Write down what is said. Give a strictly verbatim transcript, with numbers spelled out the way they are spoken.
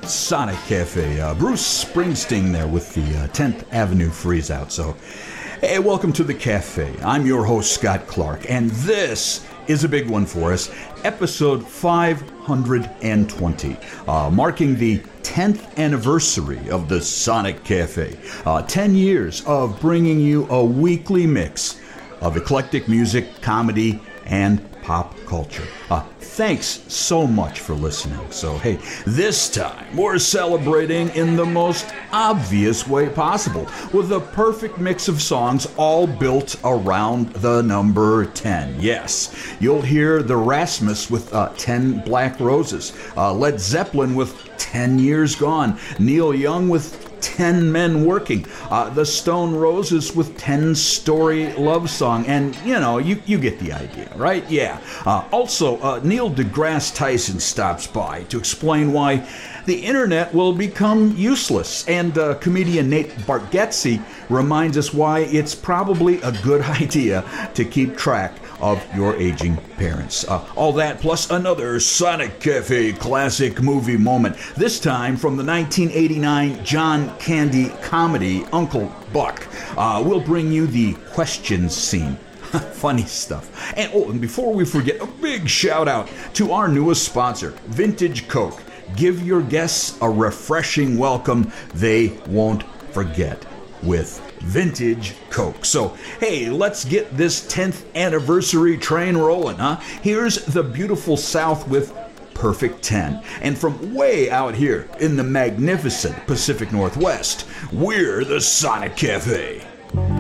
Sonic Cafe. Uh, Bruce Springsteen there with the uh, tenth Avenue Freeze Out. So, hey, welcome to the cafe. I'm your host, Scott Clark, and this is a big one for us. Episode five hundred twenty, uh, marking the tenth anniversary of the Sonic Cafe. Uh, ten years of bringing you a weekly mix of eclectic music, comedy, and pop culture. Uh, thanks so much for listening. So, hey, this time we're celebrating in the most obvious way possible with a perfect mix of songs all built around the number ten. Yes, you'll hear the Rasmus with uh, ten Black Roses, uh, Led Zeppelin with ten Years Gone, Neil Young with ten Men Working, uh, the Stone Roses with ten Story Love Song, and you know, you, you get the idea, right? Yeah. Uh, also, uh, Neil deGrasse Tyson stops by to explain why the internet will become useless, and uh, comedian Nate Bargatze reminds us why it's probably a good idea to keep track of your aging parents. Uh, all that plus another Sonic Cafe classic movie moment, this time from the nineteen eighty-nine John Candy comedy Uncle Buck. Uh, we'll bring you the questions scene. Funny stuff. And oh, and before we forget, a big shout out to our newest sponsor, Vintage Coke. Give your guests a refreshing welcome they won't forget with Vintage Coke. So, hey, let's get this tenth anniversary train rolling, huh? Here's the beautiful South with Perfect ten. And from way out here in the magnificent Pacific Northwest, we're the Sonic Cafe.